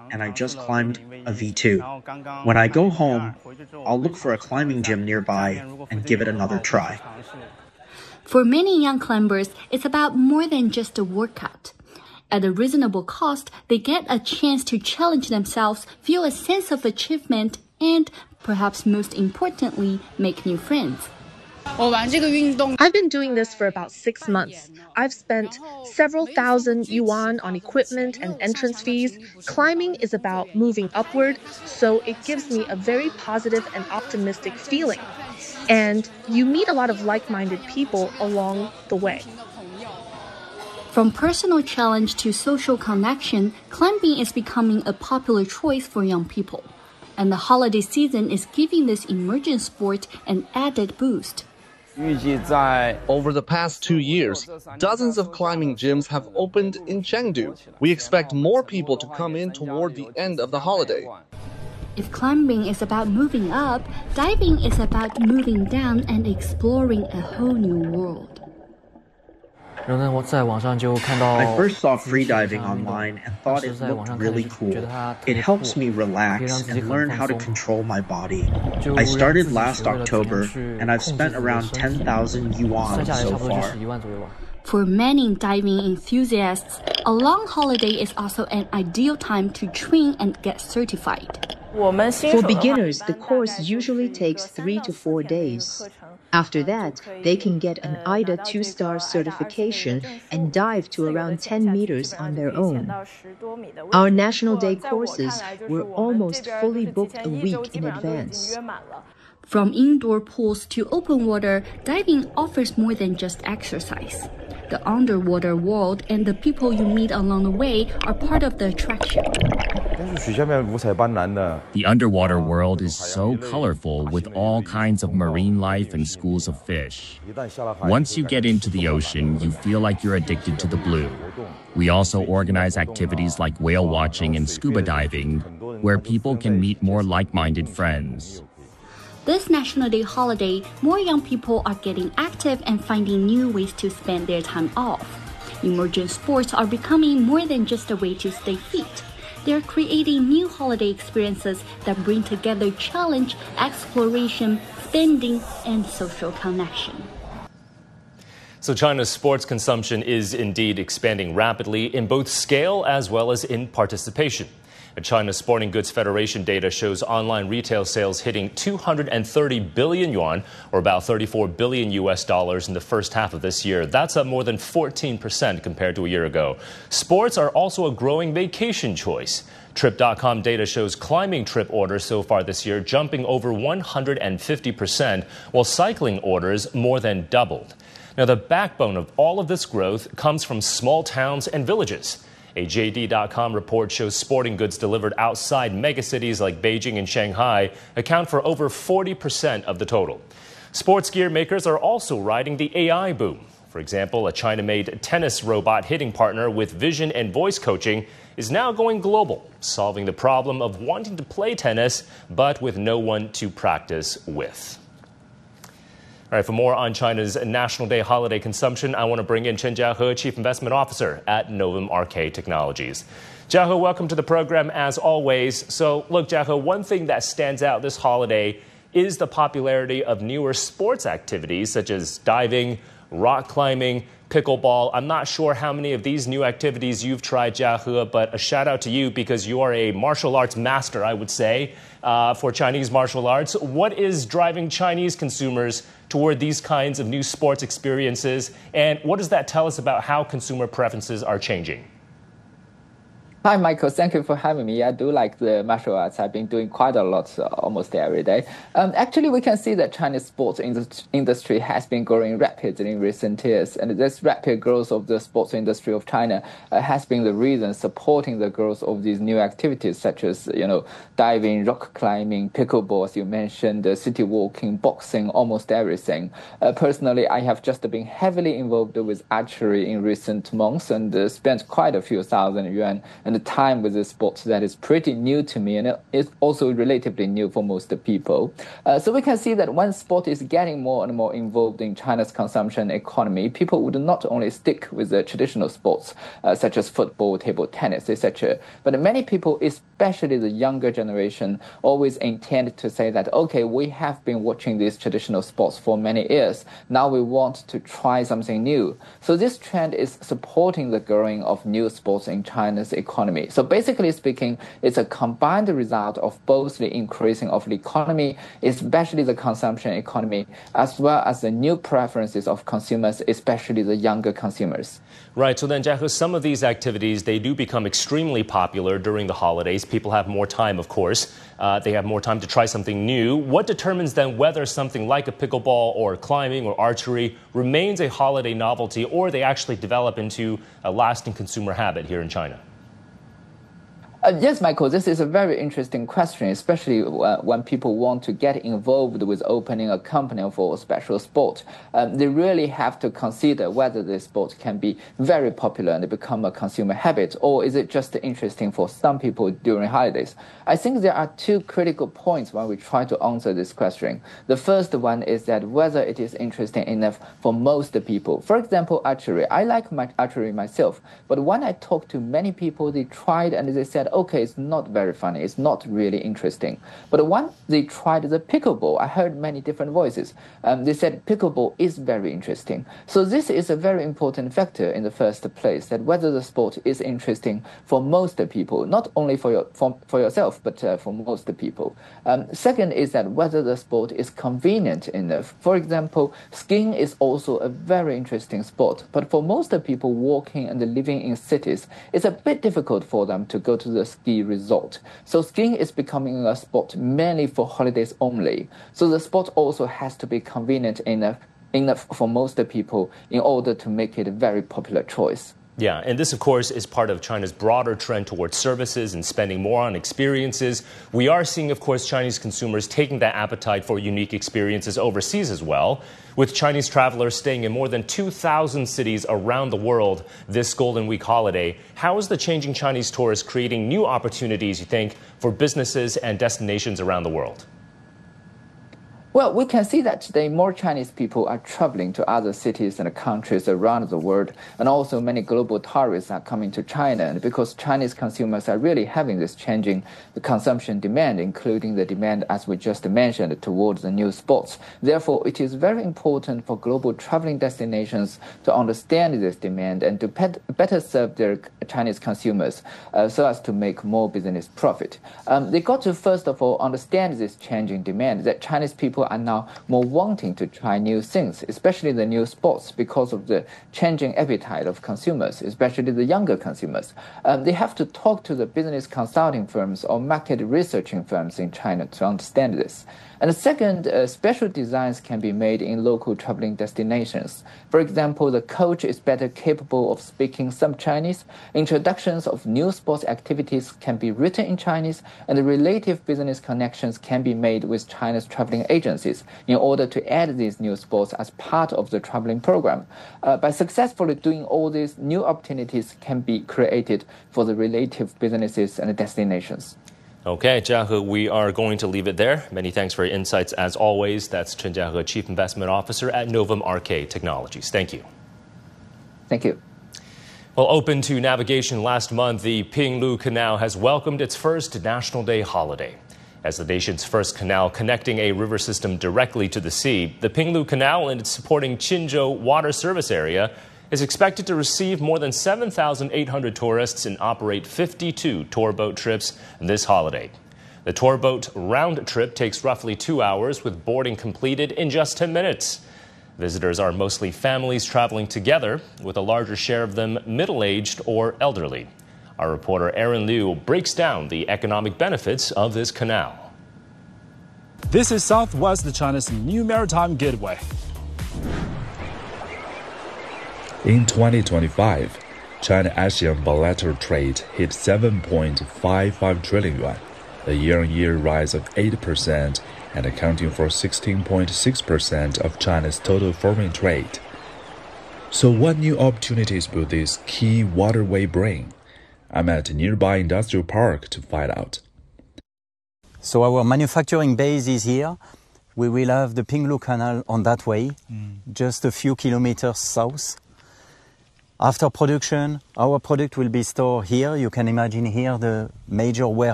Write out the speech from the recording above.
and I just climbed a V2. When I go home, I'll look for a climbing gym nearby and give it another try. For many young climbers, it's about more than just a workout. At a reasonable cost, they get a chance to challenge themselves, feel a sense of achievement, and, perhaps most importantly, make new friends. I've been doing this for about 6 months. I've spent several thousand yuan on equipment and entrance fees. Climbing is about moving upward, so it gives me a very positive and optimistic feeling. And you meet a lot of like-minded people along the way. From personal challenge to social connection, climbing is becoming a popular choice for young people. And the holiday season is giving this emerging sport an added boost. Over the past 2 years, dozens of climbing gyms have opened in Chengdu. We expect more people to come in toward the end of the holiday. If climbing is about moving up, diving is about moving down and exploring a whole new world. I first saw freediving online and thought it looked really cool. It helps me relax and learn how to control my body. I started last October and I've spent around 10,000 yuan so far. For many diving enthusiasts, a long holiday is also an ideal time to train and get certified. For beginners, the course usually takes 3 to 4 days. After that, they can get an AIDA 2-star certification and dive to around 10 meters on their own. Our National Day courses were almost fully booked a week in advance. From indoor pools to open water, diving offers more than just exercise. The underwater world and the people you meet along the way are part of the attraction. The underwater world is so colorful with all kinds of marine life and schools of fish. Once you get into the ocean, you feel like you're addicted to the blue. We also organize activities like whale watching and scuba diving, where people can meet more like-minded friends. This National Day holiday, more young people are getting active and finding new ways to spend their time off. Emerging sports are becoming more than just a way to stay fit. They're creating new holiday experiences that bring together challenge, exploration, spending, and social connection. So China's sports consumption is indeed expanding rapidly in both scale as well as in participation. China's Sporting Goods Federation data shows online retail sales hitting 230 billion yuan, or about $34 billion in the first half of this year. That's up more than 14% compared to a year ago. Sports are also a growing vacation choice. Trip.com data shows climbing trip orders so far this year jumping over 150%, while cycling orders more than doubled. Now, the backbone of all of this growth comes from small towns and villages. A JD.com report shows sporting goods delivered outside megacities like Beijing and Shanghai account for over 40% of the total. Sports gear makers are also riding the AI boom. For example, a China-made tennis robot hitting partner with vision and voice coaching is now going global, solving the problem of wanting to play tennis but with no one to practice with. All right, for more on China's National Day holiday consumption, I want to bring in Chen Jiahe, Chief Investment Officer at Novum RK Technologies. Jiahe, welcome to the program as always. So, look, Jiahe, one thing that stands out this holiday is the popularity of newer sports activities such as diving, rock climbing, pickleball. I'm not sure how many of these new activities you've tried, Jiahe, but a shout out to you because you are a martial arts master, I would say, for Chinese martial arts. What is driving Chinese consumers toward these kinds of new sports experiences, and what does that tell us about how consumer preferences are changing? Hi, Michael. Thank you for having me. I do like the martial arts. I've been doing quite a lot almost every day. Actually, we can see that Chinese sports industry has been growing rapidly in recent years. And this rapid growth of the sports industry of China has been the reason supporting the growth of these new activities such as, diving, rock climbing, pickleball, as you mentioned, city walking, boxing, almost everything. Personally, I have just been heavily involved with archery in recent months and spent quite a few thousand yuan and the time with the sport that is pretty new to me, and it's also relatively new for most people. So we can see that when sport is getting more and more involved in China's consumption economy, people would not only stick with the traditional sports such as football, table tennis, etc., but many people, especially the younger generation, always intend to say that, okay, we have been watching these traditional sports for many years. Now we want to try something new. So this trend is supporting the growing of new sports in China's economy. So basically speaking, it's a combined result of both the increasing of the economy, especially the consumption economy, as well as the new preferences of consumers, especially the younger consumers. Right. So then, Jia He, some of these activities, they do become extremely popular during the holidays. People have more time, of course. They have more time to try something new. What determines then whether something like a pickleball or climbing or archery remains a holiday novelty, or they actually develop into a lasting consumer habit here in China? Yes, Michael, this is a very interesting question, especially when people want to get involved with opening a company for a special sport. They really have to consider whether this sport can be very popular and become a consumer habit, or is it just interesting for some people during holidays? I think there are two critical points when we try to answer this question. The first one is that whether it is interesting enough for most people. For example, archery. I like archery myself, but when I talk to many people, they tried and they said, okay, it's not very funny, it's not really interesting. But when they tried the pickleball, I heard many different voices. They said pickleball is very interesting. So this is a very important factor in the first place, that whether the sport is interesting for most people, not only for yourself, but for most people. Second is that whether the sport is convenient enough. For example, skiing is also a very interesting sport, but for most people walking and living in cities, it's a bit difficult for them to go to the ski resort. So skiing is becoming a sport mainly for holidays only. So the sport also has to be convenient enough for most people in order to make it a very popular choice. Yeah, and this, of course, is part of China's broader trend towards services and spending more on experiences. We are seeing, of course, Chinese consumers taking that appetite for unique experiences overseas as well, with Chinese travelers staying in more than 2,000 cities around the world this Golden Week holiday. How is the changing Chinese tourist creating new opportunities, you think, for businesses and destinations around the world? Well, we can see that today more Chinese people are traveling to other cities and countries around the world, and also many global tourists are coming to China. And because Chinese consumers are really having this changing consumption demand, including the demand, as we just mentioned, towards the new sports. Therefore, it is very important for global traveling destinations to understand this demand and to better serve their Chinese consumers so as to make more business profit. They got to, first of all, understand this changing demand, that Chinese people are now more wanting to try new things, especially the new sports, because of the changing appetite of consumers, especially the younger consumers. They have to talk to the business consulting firms or market researching firms in China to understand this. And second, special designs can be made in local traveling destinations. For example, the coach is better capable of speaking some Chinese, introductions of new sports activities can be written in Chinese, and the relative business connections can be made with China's traveling agencies in order to add these new sports as part of the traveling program. By successfully doing all these, new opportunities can be created for the relative businesses and destinations. Okay, Jia He, we are going to leave it there. Many thanks for your insights as always. That's Chen Jiahe, Chief Investment Officer at Novum RK Technologies. Thank you. Thank you. Well, open to navigation last month, the Pinglu Canal has welcomed its first National Day holiday. As the nation's first canal connecting a river system directly to the sea, the Pinglu Canal and its supporting Qinzhou water service area is expected to receive more than 7,800 tourists and operate 52 tour boat trips this holiday. The tour boat round trip takes roughly 2 hours, with boarding completed in just 10 minutes. Visitors are mostly families traveling together, with a larger share of them middle-aged or elderly. Our reporter Aaron Liu breaks down the economic benefits of this canal. This is Southwest China's new maritime gateway. In 2025, China-ASEAN bilateral trade hit 7.55 trillion yuan, a year-on-year rise of 8% and accounting for 16.6% of China's total foreign trade. So what new opportunities will this key waterway bring? I'm at a nearby industrial park to find out. So our manufacturing base is here. We will have the Pinglu Canal on that way, just a few kilometers south. After production, our product will be stored here. You can imagine here the major warehouse.